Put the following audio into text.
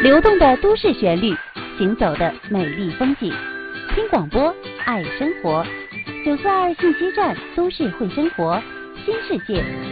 流动的都市旋律，行走的美丽风景。听广播，爱生活。942信息站，都市会生活，新世界